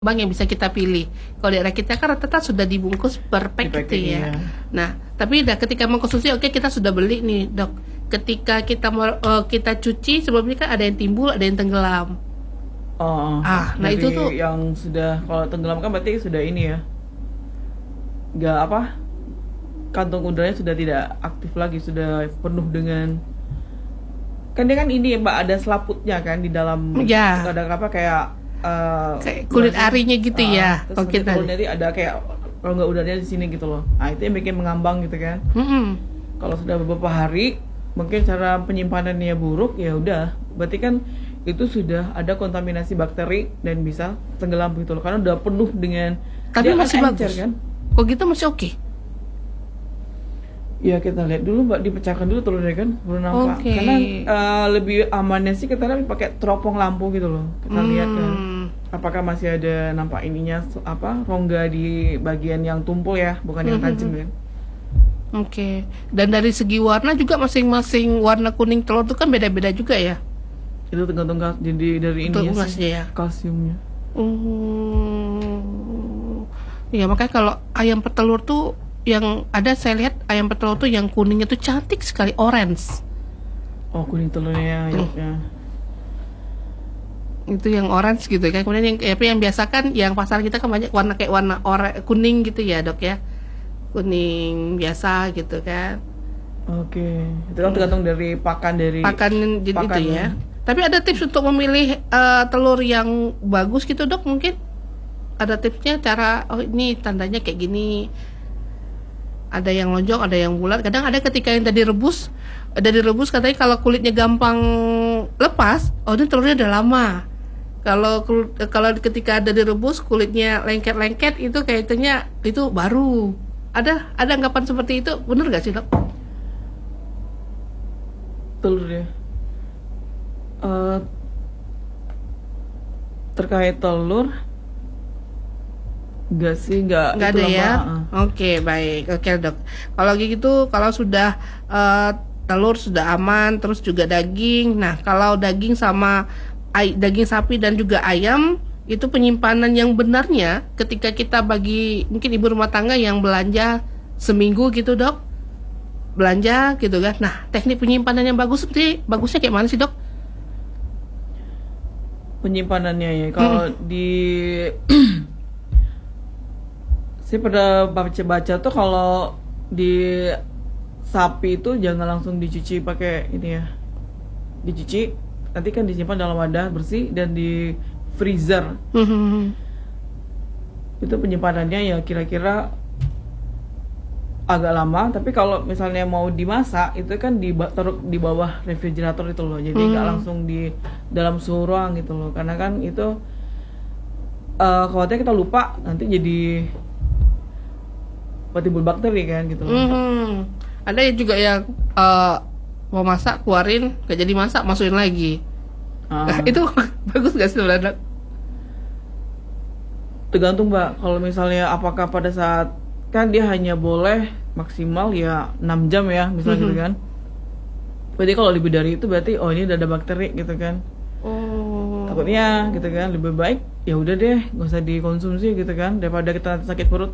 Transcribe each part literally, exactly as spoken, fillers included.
Bang yang bisa kita pilih. Kalau daerah kita kan rata-rata sudah dibungkus per pack gitu ya. Iya. Nah, tapi udah ketika mengkonsumsi, oke kita sudah beli nih dok. Ketika kita mau uh, kita cuci sebelumnya kan ada yang timbul, ada yang tenggelam. Oh, Ah, nah dari itu tuh- yang sudah, kalau tenggelam kan berarti sudah ini ya, nggak apa, kantung udaranya sudah tidak aktif lagi, sudah penuh dengan, kan dia kan ini mbak, ada selaputnya kan di dalam, Ya. ada apa kayak uh, Kayak kulit udaranya- arinya gitu Ah, ya. terus Kalau nanti kita- turunnya nanti ada kayak rongga udaranya di sini gitu loh. Nah itu yang bikin mengambang gitu kan. Mm-mm. Kalau sudah beberapa hari, mungkin cara penyimpanannya buruk, ya udah, berarti kan itu sudah ada kontaminasi bakteri dan bisa tenggelam gitu loh, karena udah penuh dengan, Tapi dia kan masih encer bagus. kan. Kok gitu masih oke? Ya kita lihat dulu mbak, dipecahkan dulu telurnya kan, baru nampak. Oke. Karena uh, lebih amannya sih kita lihat pakai teropong lampu gitu loh, kita lihat kan. Hmm. Apakah masih ada nampak ininya su- apa rongga di bagian yang tumpul ya, bukan yang Mhm. tajam kan. Oke. Dan dari segi warna juga masing-masing warna kuning telur itu kan beda-beda juga ya. Itu tergantung kas- jadi dari Untuk ininya ulasnya sih, ya. kalsiumnya. Hmm. Ya makanya kalau ayam petelur tuh yang ada, saya lihat ayam petelur tuh yang kuningnya tuh cantik sekali, orange. Oh kuning telurnya, yolknya. Itu yang orange gitu kan. Kemudian yang tapi yang biasa kan yang pasar kita kan banyak warna kayak warna ora, kuning gitu ya, Dok ya. Kuning biasa gitu kan. Oke, itu kan tergantung dari pakan dari Pakan jadi itu pakannya. ya. Tapi ada tips untuk memilih eh, telur yang bagus gitu, Dok, mungkin? Ada tipsnya cara, oh ini tandanya kayak gini. Ada yang lonjong, ada yang bulat. Kadang ada ketika yang tadi rebus, dari rebus katanya kalau kulitnya gampang lepas, oh ini telurnya udah lama. Kalau kul- kalau ketika ada direbus kulitnya lengket-lengket, itu kayaknya itu baru. Ada ada anggapan seperti itu, bener gak sih, Dok? Telur ya. Eh, terkait telur, enggak sih, enggak Nggak itu ada lama, ya? ah. Oke, baik. Oke, Dok. Kalau gitu, kalau sudah eh, telur sudah aman, terus juga daging. Nah, kalau daging sama ay- daging sapi dan juga ayam, itu penyimpanan yang benarnya ketika kita bagi mungkin ibu rumah tangga yang belanja seminggu gitu, Dok. Belanja gitu kan. Nah, teknik penyimpanan yang bagus seperti bagusnya kayak mana sih, Dok? Penyimpanannya ya. Kalau di saya pada baca-baca tuh kalau di sapi itu jangan langsung dicuci pakai ini ya. Dicuci, nanti kan disimpan dalam wadah bersih dan di freezer. Hmm. Itu penyimpanannya ya kira-kira agak lama, tapi kalau misalnya mau dimasak itu kan di taruh di bawah refrigerator itu loh, jadi nggak Hmm. langsung di dalam suhu ruang gitu loh, karena kan itu uh, khawatir kita lupa nanti jadi timbul bakteri kan gitu loh. Hmm. Ada juga yang eh, mau masak keluarin, gak jadi masak masukin lagi. Ah, Nah, itu bagus gak sih sebenarnya? tergantung mbak, kalau misalnya apakah pada saat kan dia hanya boleh maksimal ya enam jam ya misalnya Mhm. gitu kan, berarti kalau lebih dari itu berarti oh ini udah ada bakteri gitu kan. Oh. Takutnya gitu kan, lebih baik ya udah deh nggak usah dikonsumsi gitu kan, daripada kita sakit perut.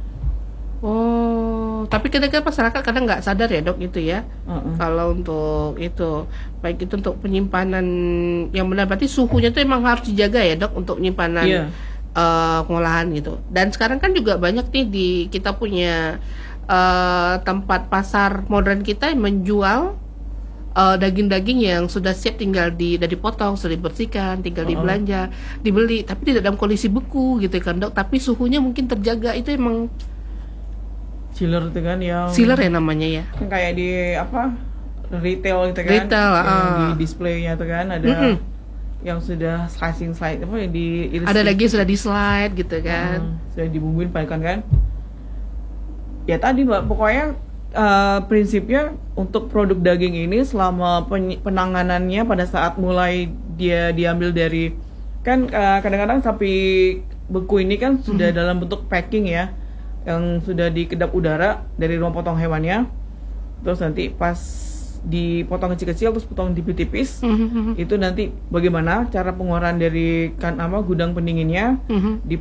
Oh, tapi kadang-kadang masyarakat kadang nggak sadar ya, Dok, itu ya. Uh-uh. Kalau untuk itu, baik itu untuk penyimpanan yang benar, berarti suhunya tuh emang harus dijaga ya, Dok, untuk penyimpanan Iya. eh, pengolahan gitu. Dan sekarang kan juga banyak nih di kita punya eh, tempat pasar modern kita yang menjual eh, daging-daging yang sudah siap, tinggal di dari potong, sudah dibersihkan, tinggal Uh-uh. dibelanja, dibeli, tapi tidak dalam kondisi beku gitu kan, Dok. Tapi suhunya mungkin terjaga, itu emang Chiller itu kan yang sealer ya namanya ya. kan kayak di apa retail gitu kan, Retail, yang ah. di displaynya tuh kan ada Mm-mm. yang sudah slicing slide apa yang di iris Ada gitu. daging sudah di slide gitu kan. Hmm, sudah dibumbuin pakai kan. Ya tadi mbak, pokoknya uh, prinsipnya untuk produk daging ini selama pen- penanganannya pada saat mulai dia diambil dari kan uh, kadang-kadang sapi beku ini kan sudah Mhm. dalam bentuk packing ya, yang sudah di kedap udara dari ruang potong hewannya, terus nanti pas dipotong kecil-kecil terus potong tipis-tipis. Mhm, mhm. Itu nanti bagaimana cara pengeluaran dari kan apa gudang pendinginnya. Mhm.